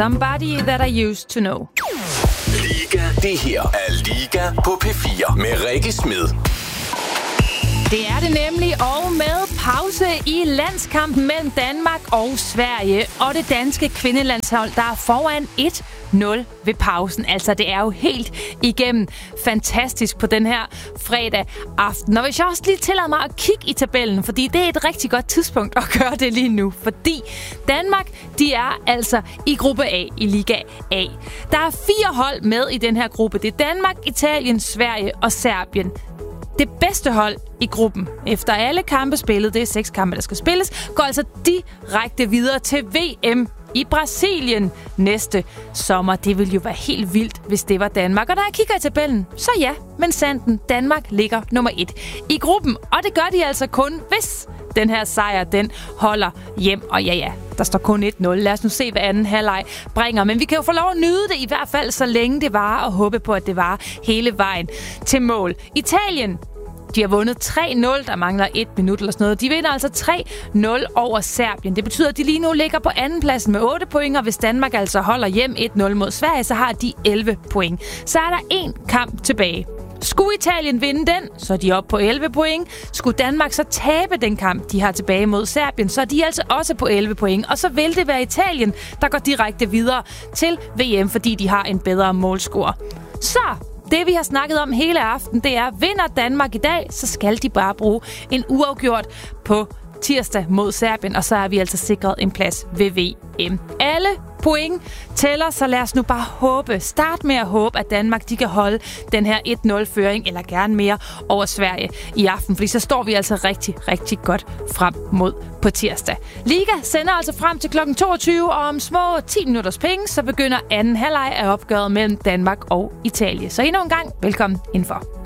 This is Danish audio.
Somebody That I Used To Know. Liga. Det her er Liga på P4 med Rikke Smed. Det er det nemlig, og med pause i landskampen mellem Danmark og Sverige, og det danske kvindelandshold, der er foran 1-0 ved pausen. Altså, det er jo helt igennem fantastisk på den her fredag aften. Og hvis jeg også lige tillader mig at kigge i tabellen, fordi det er et rigtig godt tidspunkt at gøre det lige nu, fordi Danmark, de er altså i gruppe A, i Liga A. Der er 4 hold med i den her gruppe. Det er Danmark, Italien, Sverige og Serbien. Det bedste hold i gruppen, efter alle kampe spillet, det er 6 kampe, der skal spilles, går altså direkte videre til VM i Brasilien næste sommer. Det ville jo være helt vildt, hvis det var Danmark. Og når jeg kigger i tabellen, så ja, men sanden, Danmark ligger nummer 1 i gruppen. Og det gør de altså kun, hvis den her sejr, den holder hjem. Og ja, der står kun 1-0. Lad os nu se, hvad anden halvleg bringer. Men vi kan jo få lov at nyde det i hvert fald, så længe det varer, og håbe på, at det varer hele vejen til mål. Italien, de har vundet 3-0. Der mangler 1 minut eller sådan noget. De vinder altså 3-0 over Serbien. Det betyder, at de lige nu ligger på andenpladsen med 8 point, og hvis Danmark altså holder hjem 1-0 mod Sverige, så har de 11 point. Så er der 1 kamp tilbage. Skulle Italien vinde den, så er de oppe på 11 point. Skulle Danmark så tabe den kamp, de har tilbage mod Serbien, så er de altså også på 11 point. Og så vil det være Italien, der går direkte videre til VM, fordi de har en bedre målscore. Så det, vi har snakket om hele aften, det er, vinder Danmark i dag, så skal de bare bruge en uafgjort på tirsdag mod Serbien, og så er vi altså sikret en plads ved VM. Alle point tæller, så lad os nu bare håbe. Start med at håbe, at Danmark de kan holde den her 1-0-føring, eller gerne mere, over Sverige i aften, fordi så står vi altså rigtig, rigtig godt frem mod på tirsdag. Liga sender altså frem til kl. 22, og om små 10 minutters penge, så begynder anden halvleg af opgøret mellem Danmark og Italien. Så endnu en gang, velkommen indenfor.